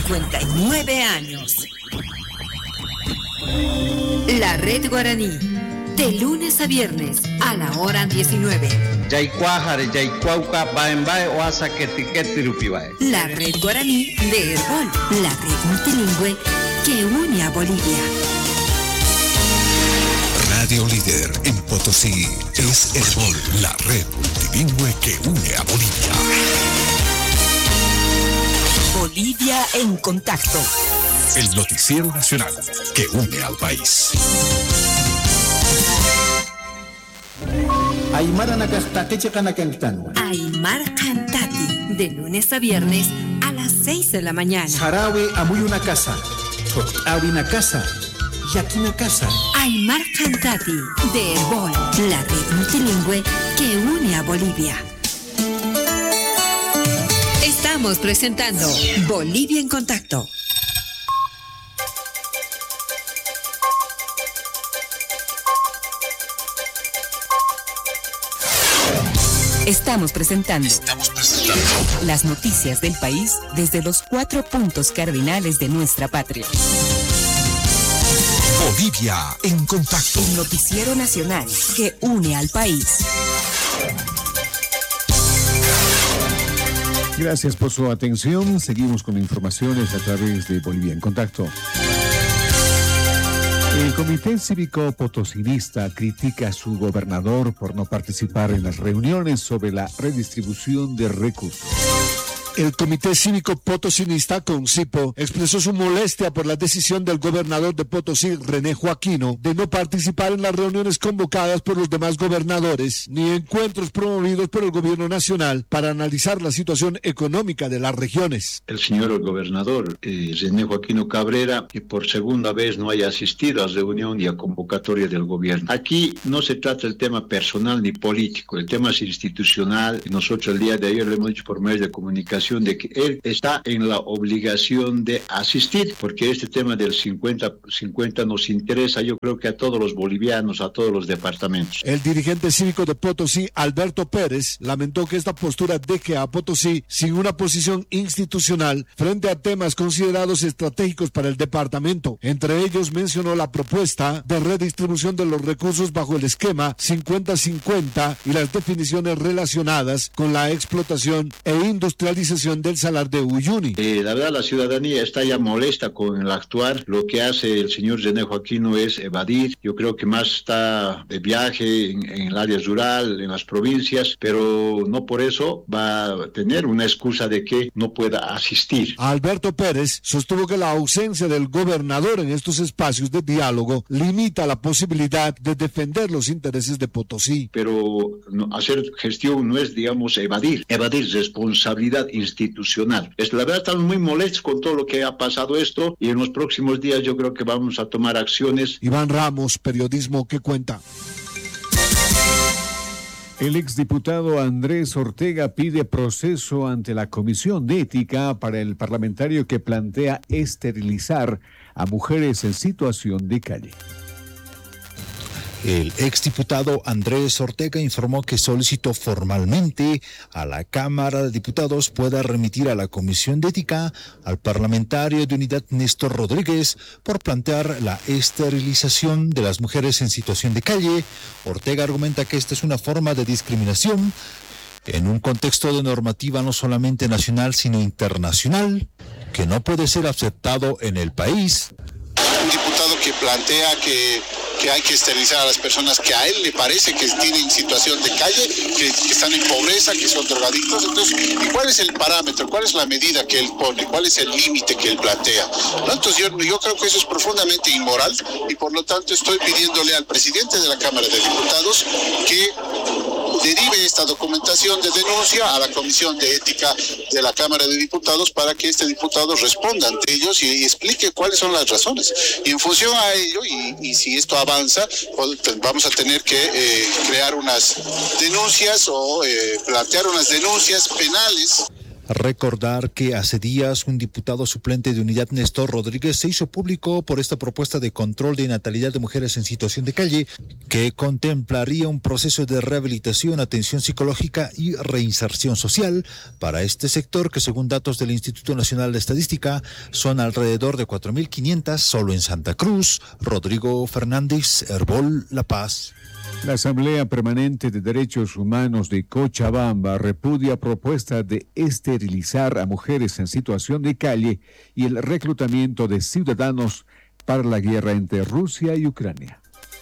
59 años. La Red Guaraní, de lunes a viernes a la hora 19. La Red Guaraní de Herbol, la red multilingüe que une a Bolivia. Radio Líder en Potosí es Herbol, la red multilingüe que une a Bolivia. Bolivia en contacto. El noticiero nacional que une al país. Aymar Cantati, de lunes a viernes a las 6 de la mañana. Sarawi amuy una casa, Awi una casa, Yaki una casa. Aymar Cantati, de Herbol, la red multilingüe que une a Bolivia. Estamos presentando Bolivia en contacto. Estamos presentando las noticias del país desde los 4 puntos cardinales de nuestra patria. Bolivia en contacto. El noticiero nacional que une al país. Gracias por su atención. Seguimos con informaciones a través de Bolivia en Contacto. El Comité Cívico Potosinista critica a su gobernador por no participar en las reuniones sobre la redistribución de recursos. El Comité Cívico Potosinista, CONCIPO, expresó su molestia por la decisión del gobernador de Potosí, René Joaquino, de no participar en las reuniones convocadas por los demás gobernadores, ni encuentros promovidos por el gobierno nacional para analizar la situación económica de las regiones. El señor gobernador René Joaquino Cabrera, que por segunda vez no haya asistido a reunión y a convocatoria del gobierno. Aquí no se trata del tema personal ni político, el tema es institucional. Nosotros el día de ayer le hemos dicho por medio de comunicación de que él está en la obligación de asistir, porque este tema del 50-50 nos interesa, yo creo que a todos los bolivianos, a todos los departamentos. El dirigente cívico de Potosí, Alberto Pérez, lamentó que esta postura deje a Potosí sin una posición institucional frente a temas considerados estratégicos para el departamento. Entre ellos mencionó la propuesta de redistribución de los recursos bajo el esquema 50-50 y las definiciones relacionadas con la explotación e industrialización del salar de Uyuni. La verdad, la ciudadanía está ya molesta con el actuar. Lo que hace el señor René Joaquino es evadir. Yo creo que más está de viaje en el área rural, en las provincias, pero no por eso va a tener una excusa de que no pueda asistir. Alberto Pérez sostuvo que la ausencia del gobernador en estos espacios de diálogo limita la posibilidad de defender los intereses de Potosí. Pero hacer gestión no es, digamos, evadir responsabilidad institucional. La verdad, estamos muy molestos con todo lo que ha pasado esto y en los próximos días yo creo que vamos a tomar acciones. Iván Ramos, Periodismo que Cuenta. El exdiputado Andrés Ortega pide proceso ante la Comisión de Ética para el parlamentario que plantea esterilizar a mujeres en situación de calle. El exdiputado Andrés Ortega informó que solicitó formalmente a la Cámara de Diputados pueda remitir a la Comisión de Ética al parlamentario de Unidad Néstor Rodríguez por plantear la esterilización de las mujeres en situación de calle. Ortega argumenta que esta es una forma de discriminación en un contexto de normativa no solamente nacional sino internacional que no puede ser aceptado en el país. Un diputado que plantea que hay que esterilizar a las personas que a él le parece que tienen situación de calle, que están en pobreza, que son drogadictos. Entonces, ¿y cuál es el parámetro? ¿Cuál es la medida que él pone? ¿Cuál es el límite que él plantea? ¿No? Entonces yo creo que eso es profundamente inmoral y por lo tanto estoy pidiéndole al presidente de la Cámara de Diputados que derive esta documentación de denuncia a la Comisión de Ética de la Cámara de Diputados para que este diputado responda ante ellos y explique cuáles son las razones. Y en función a ello, y si esto avanza, vamos a tener que crear unas denuncias o plantear unas denuncias penales. Recordar que hace días un diputado suplente de Unidad, Néstor Rodríguez, se hizo público por esta propuesta de control de natalidad de mujeres en situación de calle que contemplaría un proceso de rehabilitación, atención psicológica y reinserción social para este sector que, según datos del Instituto Nacional de Estadística, son alrededor de 4.500 solo en Santa Cruz. Rodrigo Fernández, Herbol, La Paz. La Asamblea Permanente de Derechos Humanos de Cochabamba repudia propuestas de esterilizar a mujeres en situación de calle y el reclutamiento de ciudadanos para la guerra entre Rusia y Ucrania.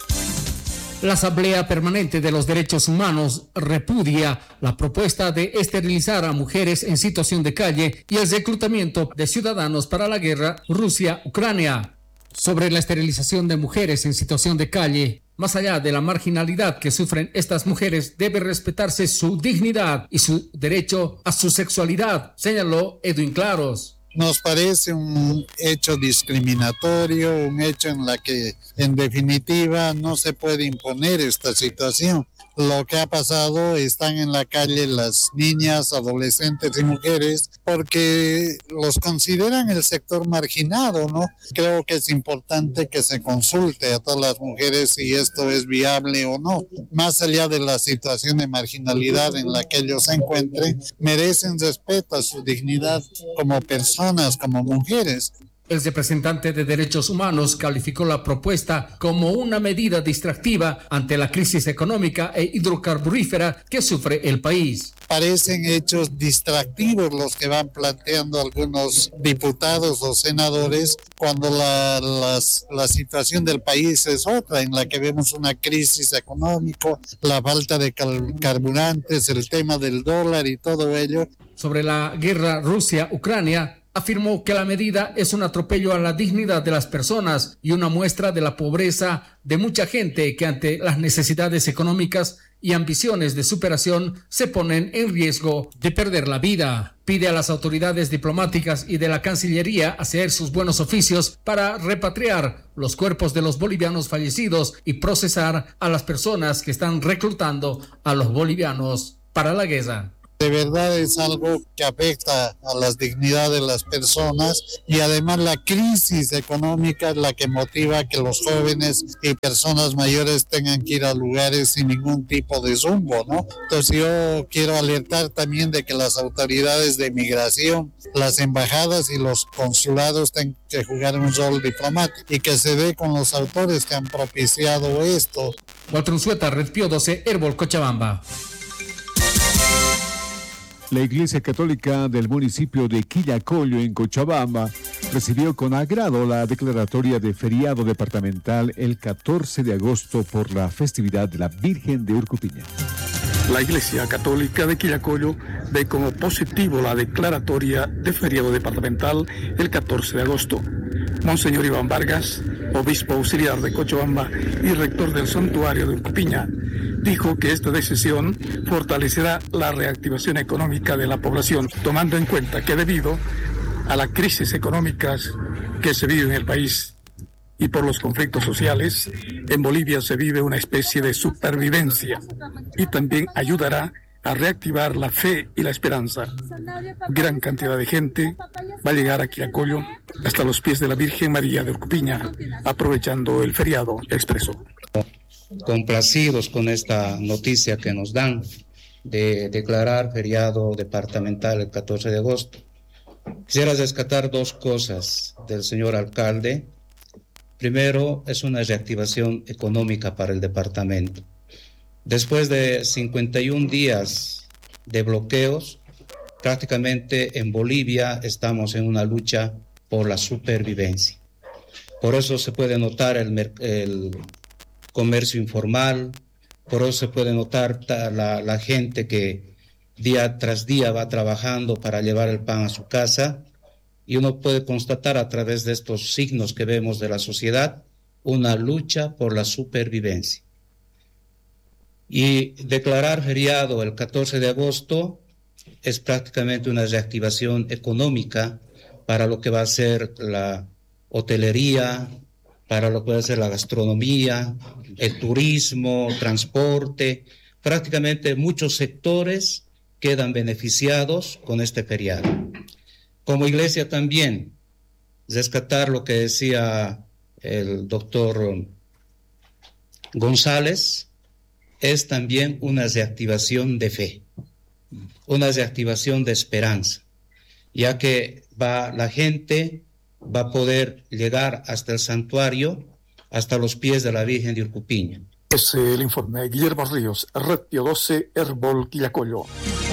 La Asamblea Permanente de los Derechos Humanos repudia la propuesta de esterilizar a mujeres en situación de calle y el reclutamiento de ciudadanos para la guerra Rusia-Ucrania. Sobre la esterilización de mujeres en situación de calle, más allá de la marginalidad que sufren estas mujeres, debe respetarse su dignidad y su derecho a su sexualidad, señaló Edwin Claros. Nos parece un hecho discriminatorio, un hecho en la que en definitiva no se puede imponer esta situación. Lo que ha pasado, están en la calle las niñas, adolescentes y mujeres porque los consideran el sector marginado, ¿no? Creo que es importante que se consulte a todas las mujeres si esto es viable o no. Más allá de la situación de marginalidad en la que ellos se encuentren, merecen respeto a su dignidad como personas, como mujeres. El representante de Derechos Humanos calificó la propuesta como una medida distractiva ante la crisis económica e hidrocarburífera que sufre el país. Parecen hechos distractivos los que van planteando algunos diputados o senadores cuando la situación del país es otra, en la que vemos una crisis económica, la falta de carburantes, el tema del dólar y todo ello. Sobre la guerra Rusia-Ucrania, afirmó que la medida es un atropello a la dignidad de las personas y una muestra de la pobreza de mucha gente que ante las necesidades económicas y ambiciones de superación se ponen en riesgo de perder la vida. Pide a las autoridades diplomáticas y de la Cancillería hacer sus buenos oficios para repatriar los cuerpos de los bolivianos fallecidos y procesar a las personas que están reclutando a los bolivianos para la guerra. De verdad es algo que afecta a la dignidad de las personas y además la crisis económica es la que motiva que los jóvenes y personas mayores tengan que ir a lugares sin ningún tipo de rumbo, ¿no? Entonces yo quiero alertar también de que las autoridades de migración, las embajadas y los consulados tienen que jugar un rol diplomático y que se dé con los autores que han propiciado esto. Walter Unzueta, Red Pío 12, Herbol, Cochabamba. La Iglesia Católica del municipio de Quillacollo, en Cochabamba, recibió con agrado la declaratoria de feriado departamental el 14 de agosto por la festividad de la Virgen de Urcupiña. La Iglesia Católica de Quillacollo ve como positivo la declaratoria de feriado departamental el 14 de agosto. Monseñor Iván Vargas, obispo auxiliar de Cochabamba y rector del santuario de Urcupiña, dijo que esta decisión fortalecerá la reactivación económica de la población, tomando en cuenta que debido a las crisis económicas que se vive en el país y por los conflictos sociales, en Bolivia se vive una especie de supervivencia y también ayudará a reactivar la fe y la esperanza. Gran cantidad de gente va a llegar a Quillacollo hasta los pies de la Virgen María de Urcupiña, aprovechando el feriado expreso. Complacidos con esta noticia que nos dan de declarar feriado departamental el 14 de agosto. Quisiera rescatar dos cosas del señor alcalde. Primero, es una reactivación económica para el departamento. Después de 51 días de bloqueos, prácticamente en Bolivia estamos en una lucha por la supervivencia. Por eso se puede notar el comercio informal, por eso se puede notar la gente que día tras día va trabajando para llevar el pan a su casa, y uno puede constatar a través de estos signos que vemos de la sociedad una lucha por la supervivencia. Y declarar feriado el 14 de agosto es prácticamente una reactivación económica para lo que va a ser la hotelería, para lo que va a ser la gastronomía, el turismo, transporte, prácticamente muchos sectores quedan beneficiados con este feriado. Como iglesia también, rescatar lo que decía el doctor González, es también una reactivación de fe, una reactivación de esperanza, ya que la gente va a poder llegar hasta el santuario, hasta los pies de la Virgen de Urcupiña. Es el informe. Guillermo Ríos, Red Pío 12, Herbol, Quillacollo.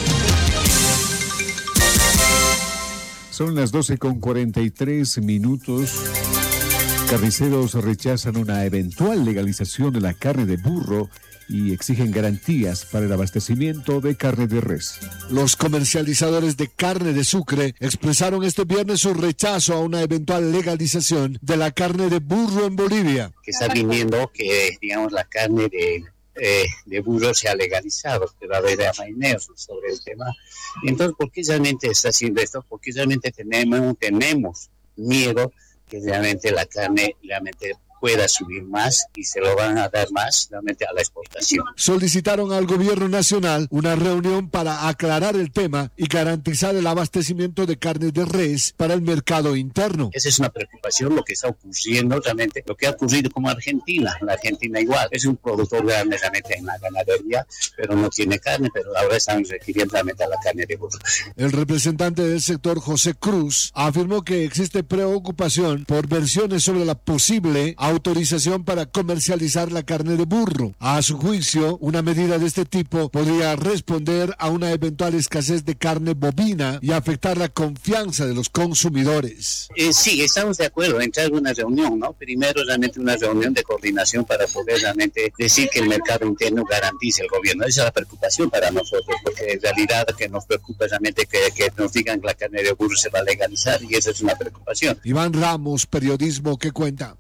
Son las 12:43. Carniceros rechazan una eventual legalización de la carne de burro y exigen garantías para el abastecimiento de carne de res. Los comercializadores de carne de Sucre expresaron este viernes su rechazo a una eventual legalización de la carne de burro en Bolivia. Que está viniendo que, digamos, la carne de burro se ha legalizado, pero va a haber amaineos sobre el tema. Entonces, ¿por qué realmente está haciendo esto? Porque realmente tenemos miedo que realmente la carne realmente pueda subir más y se lo van a dar más realmente a la exportación. Solicitaron al gobierno nacional una reunión para aclarar el tema y garantizar el abastecimiento de carne de res para el mercado interno. Esa es una preocupación, lo que está ocurriendo realmente, lo que ha ocurrido como Argentina. La Argentina igual, es un productor grande realmente en la ganadería, pero no tiene carne, pero ahora están requiriendo realmente a la carne de burro. El representante del sector, José Cruz, afirmó que existe preocupación por versiones sobre la posible autorización para comercializar la carne de burro. A su juicio, una medida de este tipo podría responder a una eventual escasez de carne bovina y afectar la confianza de los consumidores. Sí, estamos de acuerdo, entrar en una reunión, ¿no? Primero realmente una reunión de coordinación para poder realmente decir que el mercado interno garantice el gobierno. Esa es la preocupación para nosotros, porque en realidad que nos preocupa es realmente que nos digan que la carne de burro se va a legalizar y esa es una preocupación. Iván Ramos, Periodismo que Cuenta.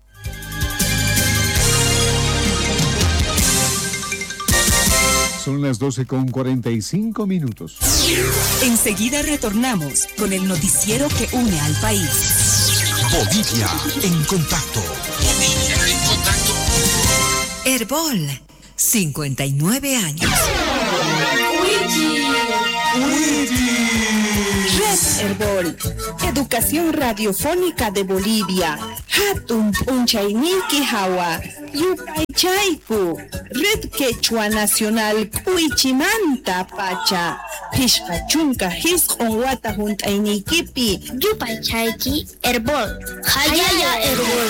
Son las 12:45. Enseguida retornamos con el noticiero que une al país. Bolivia en contacto. Bolivia en contacto. Herbol, 59 años. Red Herbol, Educación Radiofónica de Bolivia. Hatun Punchayniki Hawa, Yupaychayku, Red Quechua Nacional Cuichimanta Pacha, Pishpachunka His Onwata Juntaynikipi, Yupaychayki Herbol, Hayaya Herbol.